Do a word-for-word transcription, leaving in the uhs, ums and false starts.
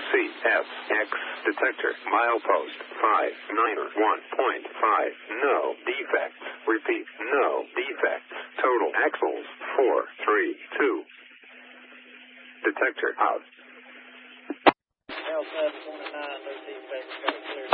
C S X detector milepost five nine one point five. No defects. Repeat, no defects. Total axles four three two. Detector out. L seven twenty-nine, no defects, got it cleared.